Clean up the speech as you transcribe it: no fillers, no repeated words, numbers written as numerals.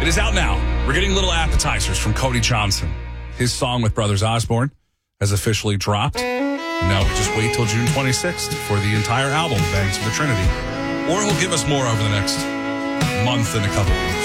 It is out now. We're getting little appetizers from Cody Johnson. His song with Brothers Osborne has officially dropped. Now we just wait till June 26th for the entire album, Thanks for the Trinity. Or he'll give us more over the next month and a couple of weeks.